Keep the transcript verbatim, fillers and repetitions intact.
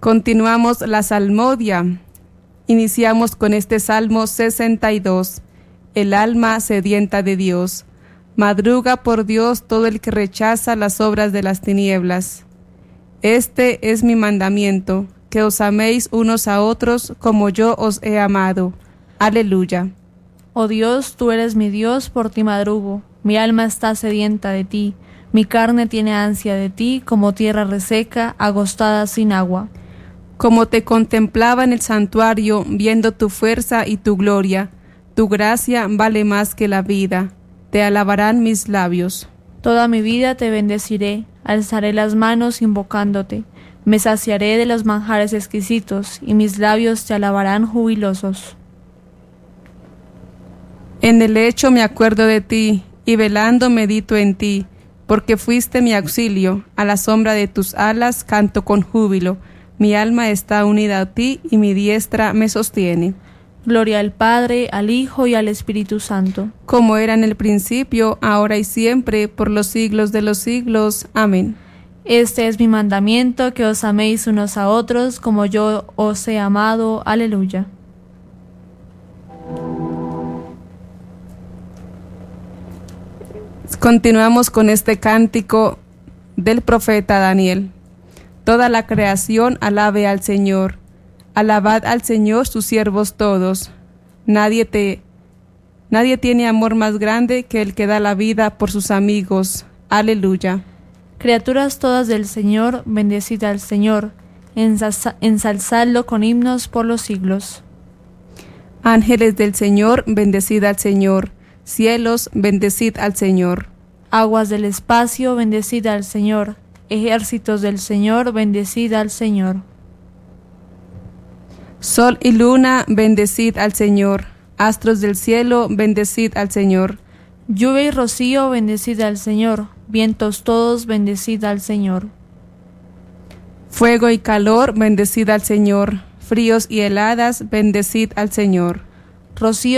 Continuamos la salmodia. Iniciamos con este Salmo sesenta y dos. El alma sedienta de Dios. Madruga por Dios todo el que rechaza las obras de las tinieblas. Este es mi mandamiento, que os améis unos a otros como yo os he amado. Aleluya. Oh Dios, tú eres mi Dios, por ti madrugo. Mi alma está sedienta de ti. Mi carne tiene ansia de ti, como tierra reseca, agostada sin agua. Como te contemplaba en el santuario, viendo tu fuerza y tu gloria, tu gracia vale más que la vida. Te alabarán mis labios. Toda mi vida te bendeciré, alzaré las manos invocándote. Me saciaré de los manjares exquisitos, y mis labios te alabarán jubilosos. En el lecho me acuerdo de ti, y velando medito en ti, porque fuiste mi auxilio, a la sombra de tus alas canto con júbilo. Mi alma está unida a ti, y mi diestra me sostiene. Gloria al Padre, al Hijo y al Espíritu Santo. Como era en el principio, ahora y siempre, por los siglos de los siglos. Amén. Este es mi mandamiento, que os améis unos a otros, como yo os he amado. Aleluya. Continuamos con este cántico del profeta Daniel. Toda la creación alabe al Señor. Alabad al Señor sus siervos todos. Nadie te, nadie tiene amor más grande que el que da la vida por sus amigos. Aleluya. Criaturas todas del Señor, bendecid al Señor. Ensalza, ensalzadlo con himnos por los siglos. Ángeles del Señor, bendecid al Señor. Cielos, bendecid al Señor. Aguas del espacio, bendecid al Señor. Ejércitos del Señor, bendecid al Señor. Sol y luna, bendecid al Señor. Astros del cielo, bendecid al Señor. Lluvia y rocío, bendecid al Señor. Vientos todos, bendecid al Señor. Fuego y calor, bendecid al Señor. Fríos y heladas, bendecid al Señor. Rocío